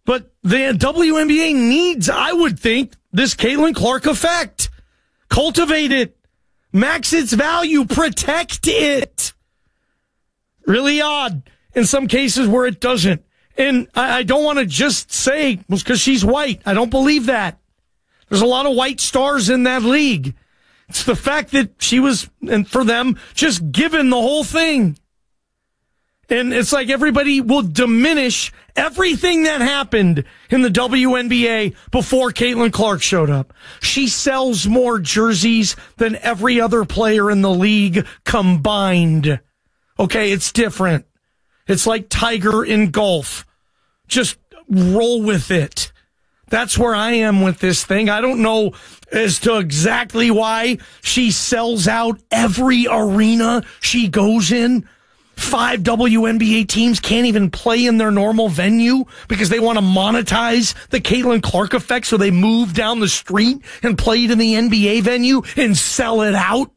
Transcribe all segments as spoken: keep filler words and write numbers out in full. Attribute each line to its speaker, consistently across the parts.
Speaker 1: But the W N B A needs, I would think, this Caitlin Clark effect. Cultivate it. Max its value. Protect it. Really odd in some cases where it doesn't. And I, I don't want to just say, well, because she's white. I don't believe that. There's a lot of white stars in that league. It's the fact that she was, and for them, just given the whole thing. And it's like everybody will diminish everything that happened in the W N B A before Caitlin Clark showed up. She sells more jerseys than every other player in the league combined. Okay, it's different. It's like Tiger in golf. Just roll with it. That's where I am with this thing. I don't know as to exactly why she sells out every arena she goes in. Five W N B A teams can't even play in their normal venue because they want to monetize the Caitlin Clark effect, so they move down the street and play it in the N B A venue and sell it out.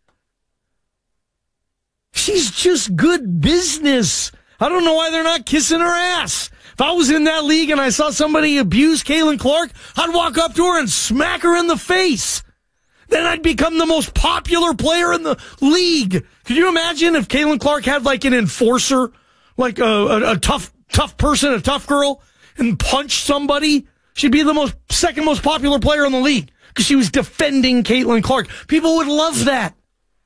Speaker 1: She's just good business. I don't know why they're not kissing her ass. If I was in that league and I saw somebody abuse Caitlin Clark, I'd walk up to her and smack her in the face. Then I'd become the most popular player in the league. Could you imagine if Caitlin Clark had like an enforcer, like a, a, a tough, tough person, a tough girl, and punched somebody? She'd be the most, second most popular player in the league because she was defending Caitlin Clark. People would love that.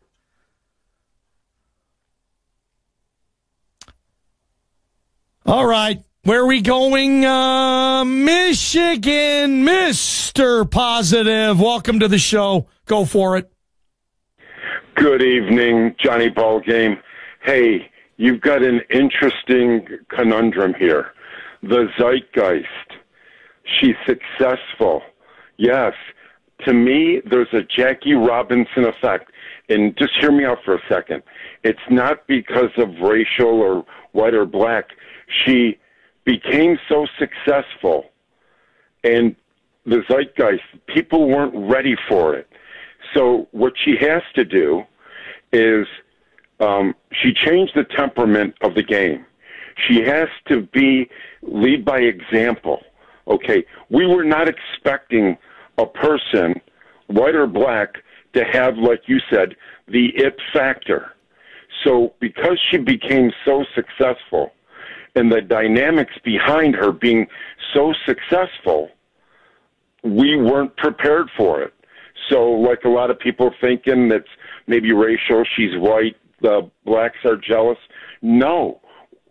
Speaker 1: All right. Where are we going? Uh, Michigan, Mister Positive. Welcome to the show. Go for it.
Speaker 2: Good evening, Johnny Ballgame. Hey, you've got an interesting conundrum here. The zeitgeist. She's successful. Yes. To me, there's a Jackie Robinson effect. And just hear me out for a second. It's not because of racial or white or black. She became so successful, and the zeitgeist, people weren't ready for it. So what she has to do is um, she changed the temperament of the game. She has to be lead by example. Okay, we were not expecting a person, white or black, to have, like you said, the it factor. So because she became so successful, and the dynamics behind her being so successful, we weren't prepared for it. So like a lot of people thinking that's maybe racial, she's white, the blacks are jealous. No.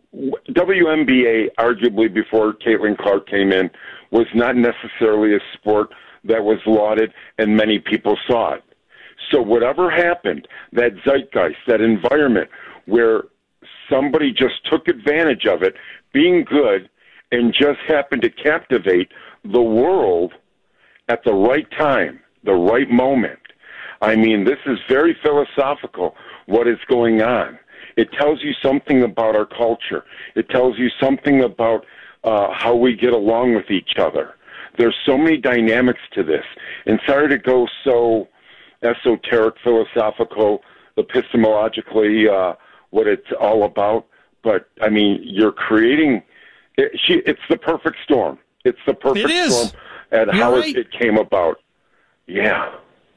Speaker 2: W N B A, arguably before Caitlin Clark came in, was not necessarily a sport that was lauded and many people saw it. So whatever happened, that zeitgeist, that environment where somebody just took advantage of it, being good, and just happened to captivate the world at the right time, the right moment. I mean, this is very philosophical, what is going on. It tells you something about our culture. It tells you something about uh, how we get along with each other. There's so many dynamics to this. And sorry to go so esoteric, philosophical, epistemologically, uh, what it's all about, but I mean, you're creating. It, she, it's the perfect storm. It's the perfect storm at how right. it, it came about. Yeah.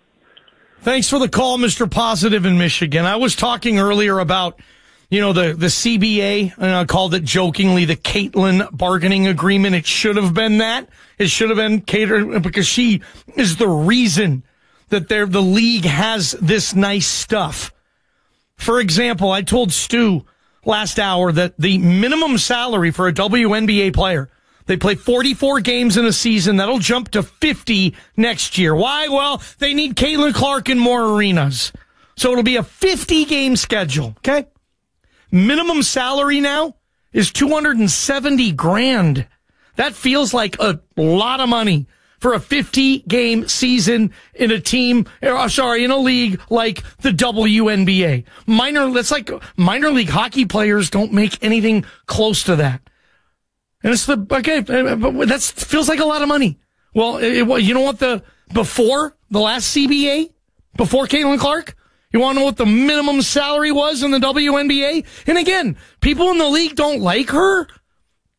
Speaker 1: Thanks for the call, Mister Positive in Michigan. I was talking earlier about, you know, the the C B A, and I called it jokingly the Caitlin bargaining agreement. It should have been that. It should have been catered because she is the reason that they're, the league has this nice stuff. For example, I told Stu last hour that the minimum salary for a W N B A player, they play forty-four games in a season. That'll jump to fifty next year. Why? Well, they need Caitlin Clark in more arenas. So it'll be a fifty-game schedule, okay? Minimum salary now is two hundred seventy grand. That feels like a lot of money for a fifty-game season in a team, or, sorry, in a league like the W N B A. Minor, that's like minor league hockey players don't make anything close to that. And it's the, okay, but that feels like a lot of money. Well, it, you know what the, before the last C B A, before Caitlin Clark, you want to know what the minimum salary was in the W N B A? And again, people in the league don't like her.